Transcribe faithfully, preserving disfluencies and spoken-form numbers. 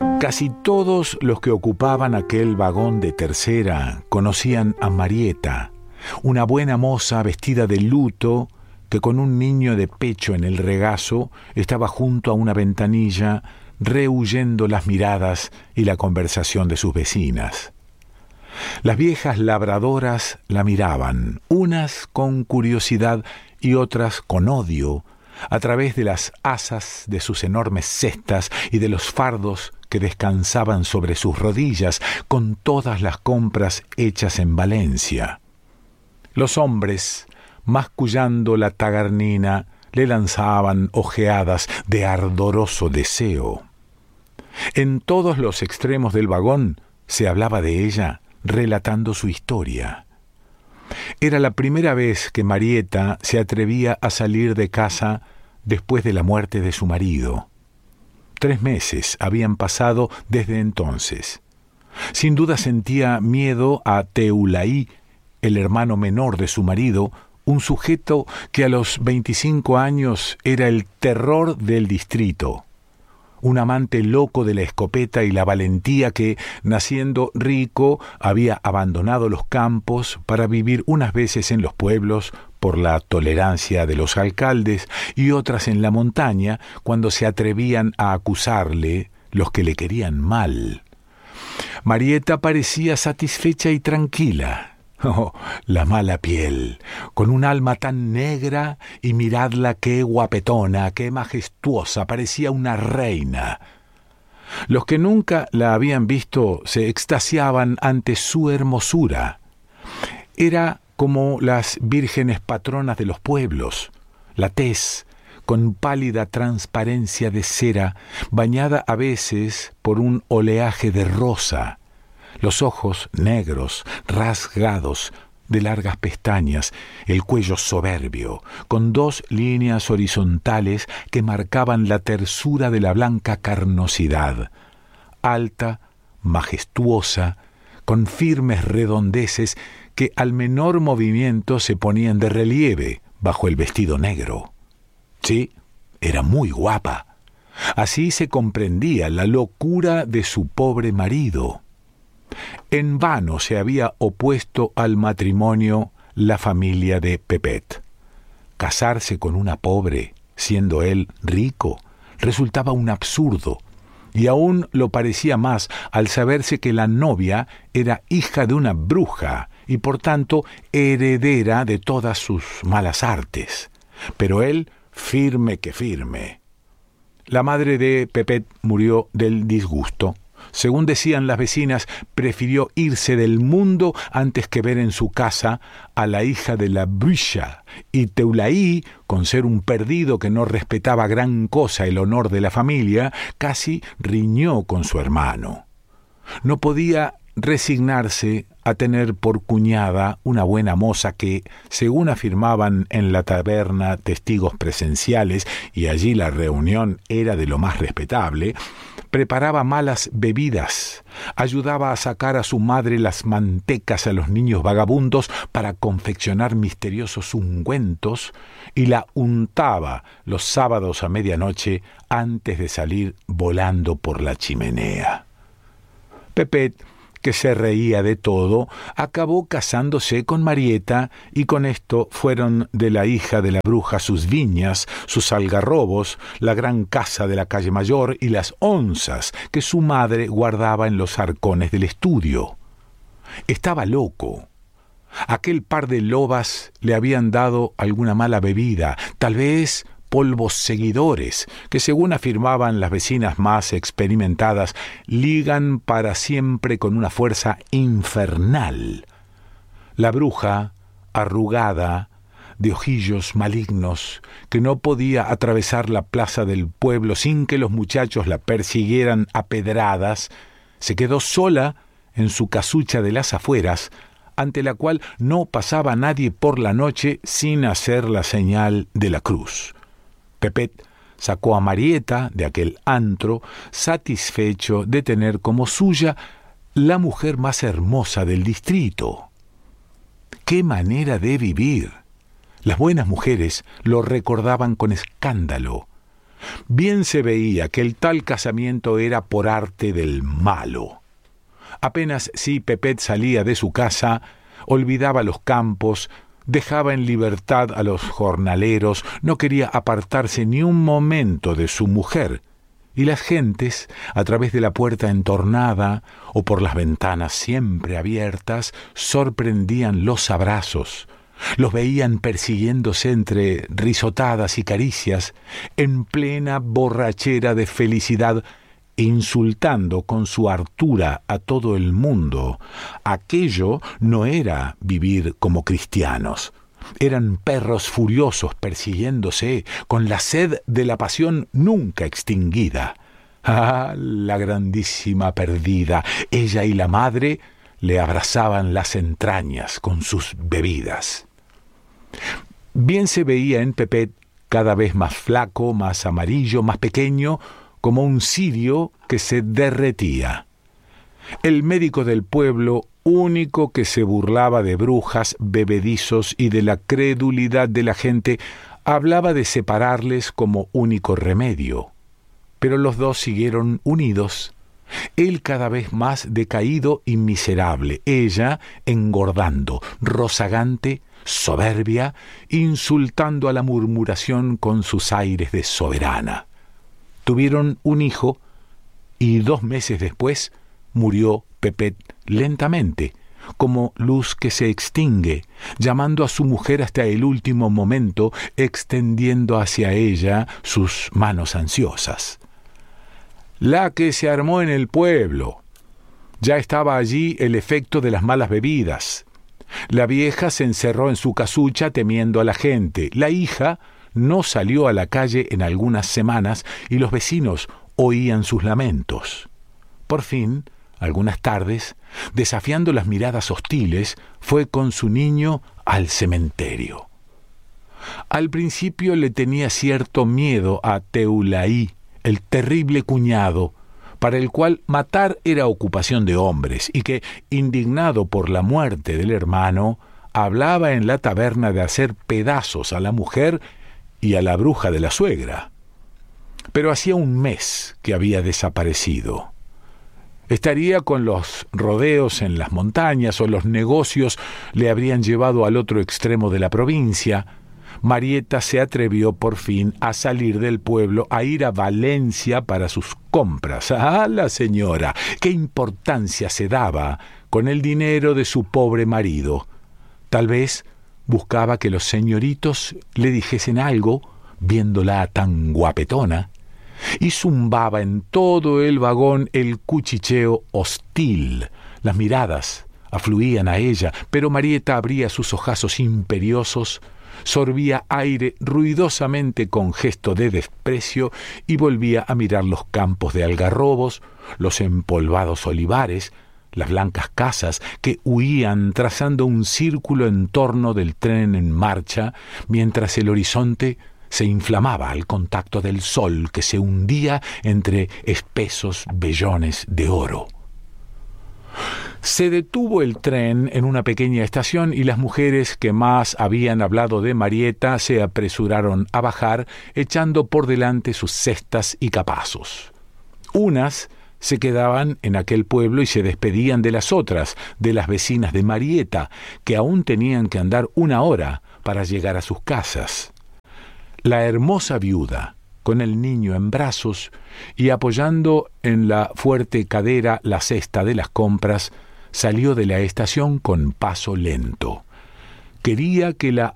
Casi todos los que ocupaban aquel vagón de tercera conocían a Marieta, una buena moza vestida de luto que con un niño de pecho en el regazo estaba junto a una ventanilla rehuyendo las miradas y la conversación de sus vecinas. Las viejas labradoras la miraban, unas con curiosidad y otras con odio, a través de las asas de sus enormes cestas y de los fardos que descansaban sobre sus rodillas con todas las compras hechas en Valencia. Los hombres, mascullando la tagarnina, le lanzaban ojeadas de ardoroso deseo. En todos los extremos del vagón se hablaba de ella, relatando su historia. Era la primera vez que Marieta se atrevía a salir de casa después de la muerte de su marido. Tres meses habían pasado desde entonces. Sin duda sentía miedo a Teulaí, el hermano menor de su marido, un sujeto que a los veinticinco años era el terror del distrito. Un amante loco de la escopeta y la valentía que, naciendo rico, había abandonado los campos para vivir unas veces en los pueblos por la tolerancia de los alcaldes y otras en la montaña cuando se atrevían a acusarle los que le querían mal. Marieta parecía satisfecha y tranquila. Oh, la mala piel, con un alma tan negra, y miradla qué guapetona, qué majestuosa, parecía una reina. Los que nunca la habían visto se extasiaban ante su hermosura. Era como las vírgenes patronas de los pueblos, la tez, con pálida transparencia de cera, bañada a veces por un oleaje de rosa, los ojos negros, rasgados, de largas pestañas, el cuello soberbio, con dos líneas horizontales que marcaban la tersura de la blanca carnosidad, alta, majestuosa, con firmes redondeces que al menor movimiento se ponían de relieve bajo el vestido negro. Sí, era muy guapa. Así se comprendía la locura de su pobre marido. En vano se había opuesto al matrimonio la familia de Pepet. Casarse con una pobre, siendo él rico, resultaba un absurdo, y aún lo parecía más al saberse que la novia era hija de una bruja y por tanto heredera de todas sus malas artes. Pero él, firme que firme. La madre de Pepet murió del disgusto. Según decían las vecinas, prefirió irse del mundo antes que ver en su casa a la hija de la bruja, y Teulaí, con ser un perdido que no respetaba gran cosa el honor de la familia, casi riñó con su hermano. No podía resignarse a tener por cuñada una buena moza que, según afirmaban en la taberna testigos presenciales, y allí la reunión era de lo más respetable, preparaba malas bebidas, ayudaba a sacar a su madre las mantecas a los niños vagabundos para confeccionar misteriosos ungüentos y la untaba los sábados a medianoche antes de salir volando por la chimenea. Pepet, que se reía de todo, acabó casándose con Marieta, y con esto fueron de la hija de la bruja sus viñas, sus algarrobos, la gran casa de la calle Mayor y las onzas que su madre guardaba en los arcones del estudio. Estaba loco. Aquel par de lobas le habían dado alguna mala bebida, tal vez polvos seguidores, que según afirmaban las vecinas más experimentadas, ligan para siempre con una fuerza infernal. La bruja, arrugada, de ojillos malignos, que no podía atravesar la plaza del pueblo sin que los muchachos la persiguieran a pedradas, se quedó sola en su casucha de las afueras, ante la cual no pasaba nadie por la noche sin hacer la señal de la cruz. Pepet sacó a Marieta de aquel antro, satisfecho de tener como suya la mujer más hermosa del distrito. ¡Qué manera de vivir! Las buenas mujeres lo recordaban con escándalo. Bien se veía que el tal casamiento era por arte del malo. Apenas si Pepet salía de su casa, olvidaba los campos, dejaba en libertad a los jornaleros, no quería apartarse ni un momento de su mujer, y las gentes, a través de la puerta entornada o por las ventanas siempre abiertas, sorprendían los abrazos, los veían persiguiéndose entre risotadas y caricias, en plena borrachera de felicidad, insultando con su hartura a todo el mundo. Aquello no era vivir como cristianos. Eran perros furiosos persiguiéndose con la sed de la pasión nunca extinguida. ¡Ah, la grandísima perdida! Ella y la madre le abrazaban las entrañas con sus bebidas. Bien se veía en Pepet, cada vez más flaco, más amarillo, más pequeño, como un cirio que se derretía. El médico del pueblo, único que se burlaba de brujas, bebedizos y de la credulidad de la gente, hablaba de separarles como único remedio. Pero los dos siguieron unidos, él cada vez más decaído y miserable, ella engordando, rozagante, soberbia, insultando a la murmuración con sus aires de soberana. Tuvieron un hijo y dos meses después murió Pepet lentamente, como luz que se extingue, llamando a su mujer hasta el último momento, extendiendo hacia ella sus manos ansiosas. La que se armó en el pueblo. Ya estaba allí el efecto de las malas bebidas. La vieja se encerró en su casucha temiendo a la gente. La hija no salió a la calle en algunas semanas y los vecinos oían sus lamentos. Por fin, algunas tardes, desafiando las miradas hostiles, fue con su niño al cementerio. Al principio le tenía cierto miedo a Teulaí, el terrible cuñado, para el cual matar era ocupación de hombres, y que, indignado por la muerte del hermano, hablaba en la taberna de hacer pedazos a la mujer y a la bruja de la suegra. Pero hacía un mes que había desaparecido. Estaría con los rodeos en las montañas o los negocios le habrían llevado al otro extremo de la provincia. Marieta se atrevió por fin a salir del pueblo, a ir a Valencia para sus compras. ¡Ah, la señora! ¡Qué importancia se daba con el dinero de su pobre marido! Tal vez buscaba que los señoritos le dijesen algo, viéndola tan guapetona, y zumbaba en todo el vagón el cuchicheo hostil. Las miradas afluían a ella, pero Marieta abría sus ojazos imperiosos, sorbía aire ruidosamente con gesto de desprecio y volvía a mirar los campos de algarrobos, los empolvados olivares, las blancas casas que huían trazando un círculo en torno del tren en marcha, mientras el horizonte se inflamaba al contacto del sol que se hundía entre espesos vellones de oro. Se detuvo el tren en una pequeña estación y las mujeres que más habían hablado de Marieta se apresuraron a bajar, echando por delante sus cestas y capazos. Unas se quedaban en aquel pueblo y se despedían de las otras, de las vecinas de Marieta, que aún tenían que andar una hora para llegar a sus casas. La hermosa viuda, con el niño en brazos y apoyando en la fuerte cadera la cesta de las compras, salió de la estación con paso lento. Quería que la